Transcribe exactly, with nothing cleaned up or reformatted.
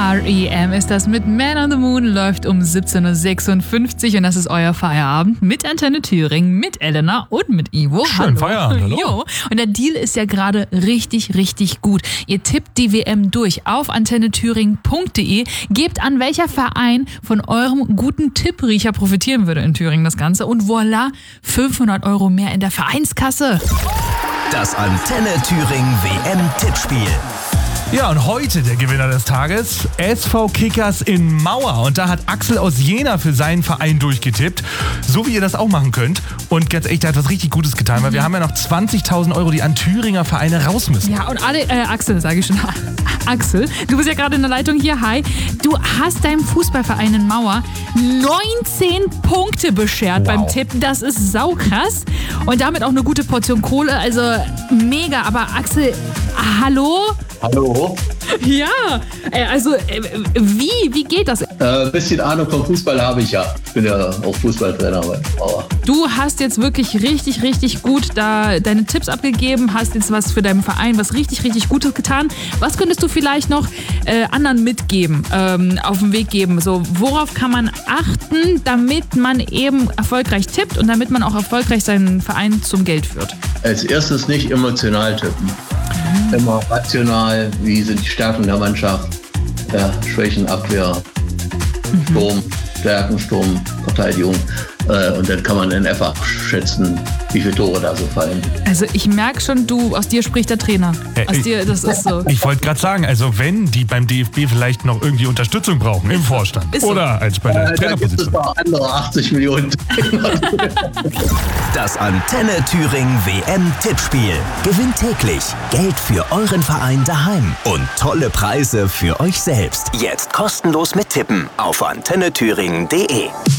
R E M ist das mit Man on the Moon, läuft um siebzehn Uhr sechsundfünfzig und das ist euer Feierabend mit Antenne Thüringen, mit Elena und mit Ivo. Schön, Feierabend, hallo. Jo. Und der Deal ist ja gerade richtig, richtig gut. Ihr tippt die W M durch auf antenne thüringen punkt de, gebt an, welcher Verein von eurem guten Tippriecher profitieren würde in Thüringen das Ganze und voilà, fünfhundert Euro mehr in der Vereinskasse. Das Antenne Thüringen W M-Tippspiel. Ja, und heute der Gewinner des Tages, S V Kickers in Mauer. Und da hat Axel aus Jena für seinen Verein durchgetippt, so wie ihr das auch machen könnt. Und ganz echt, der hat was richtig Gutes getan, weil wir haben ja noch zwanzigtausend Euro, die an Thüringer Vereine raus müssen. Ja, und alle, äh, Axel, sage ich schon. Axel, du bist ja gerade in der Leitung hier. Hi. Du hast deinem Fußballverein in Mauer neunzehn Punkte beschert Wow. beim Tippen. Das ist saukrass. Und damit auch eine gute Portion Kohle. Also mega. Aber Axel, hallo? Hallo. Ja, äh, also äh, wie, wie geht das? Ein äh, bisschen Ahnung vom Fußball habe ich ja. Ich bin ja auch Fußballtrainer bei Mauer. Du hast jetzt wirklich richtig, richtig gut da deine Tipps abgegeben, hast jetzt was für deinen Verein, was richtig, richtig Gutes getan. Was könntest du vielleicht noch äh, anderen mitgeben, ähm, auf den Weg geben? So, worauf kann man achten, damit man eben erfolgreich tippt und damit man auch erfolgreich seinen Verein zum Geld führt? Als erstes nicht emotional tippen. Mhm. Immer rational, wie sind die Stärken der Mannschaft, ja, Schwächen, Abwehr, mhm. Sturm, Stärken, Sturm, Verteidigung. Äh, und dann kann man in etwa abschätzen, wie viele Tore da so fallen. Also ich merke schon, du, aus dir spricht der Trainer. Aus ich, dir, das ist so. Ich wollte gerade sagen, also wenn die beim D F B vielleicht noch irgendwie Unterstützung brauchen im Vorstand Ist so. Oder als bei der äh, da gibt es Trainerposition. noch andere achtzig Millionen. Das Antenne Thüringen W M-Tippspiel. Gewinnt täglich Geld für euren Verein daheim und tolle Preise für euch selbst. Jetzt kostenlos mittippen auf antenne thüringen punkt de.